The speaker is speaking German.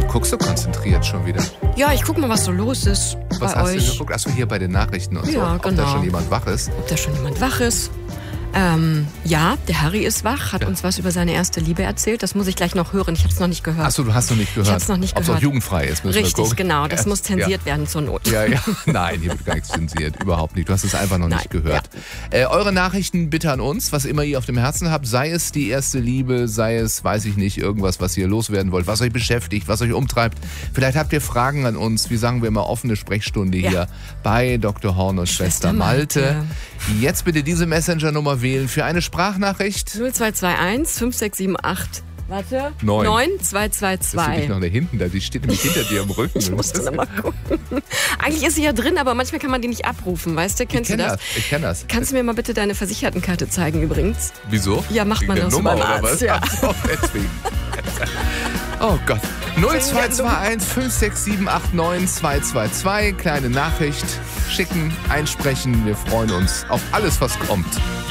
guckst so konzentriert schon wieder? Ja, ich guck mal, was so los ist Was bei hast euch. du geguckt? Achso, hier bei den Nachrichten und so. Ja, Ob da genau. schon jemand wach ist. Ob da schon jemand wach ist. Ja, der Harry ist wach, hat uns was über seine erste Liebe erzählt. Das muss ich gleich noch hören. Ich habe es noch nicht gehört. Achso, du hast noch nicht gehört. Ich hab's noch nicht Ob es gehört. auch jugendfrei ist, müssen wir Richtig, gucken. genau. Das muss zensiert ja. werden zur Not. Ja, ja. Nein, hier wird gar nichts zensiert. Überhaupt nicht. Du hast es einfach noch nicht gehört. Eure Nachrichten bitte an uns, was immer ihr auf dem Herzen habt. Sei es die erste Liebe, sei es, weiß ich nicht, irgendwas, was ihr loswerden wollt, was euch beschäftigt, was euch umtreibt. Vielleicht habt ihr Fragen an uns. Wie sagen wir immer, offene Sprechstunde hier bei Dr. Horn und Schwester Malte. Jetzt bitte diese Messenger-Nummer wählen für eine Sprachnachricht. 0221 5678. Warte. 9222. Das ist nicht noch da hinten, die steht nämlich hinter dir im Rücken. Ich muss noch mal gucken. Eigentlich ist sie ja drin, aber manchmal kann man die nicht abrufen, weißt du? Kennst du das? Ich kenn das. Kannst du mir mal bitte deine Versichertenkarte zeigen übrigens? Wieso? Ja, macht man das Nummer beim oder Arzt, was? ja. Ach so, deswegen. Oh Gott. 0221 56789 222. Kleine Nachricht schicken, einsprechen. Wir freuen uns auf alles, was kommt.